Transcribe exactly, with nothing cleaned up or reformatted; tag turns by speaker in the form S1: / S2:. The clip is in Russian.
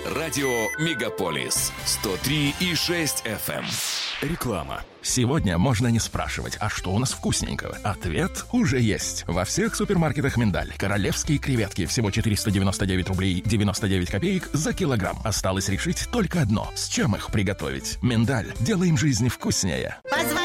S1: Радио «Мегаполис» сто три и шесть эф эм.
S2: Реклама. Сегодня можно не спрашивать, а что у нас вкусненького? Ответ уже есть. Во всех супермаркетах «Миндаль» королевские креветки всего четыреста девяносто девять рублей девяносто девять копеек за килограмм. Осталось решить только одно: с чем их приготовить. «Миндаль». Делаем жизнь вкуснее.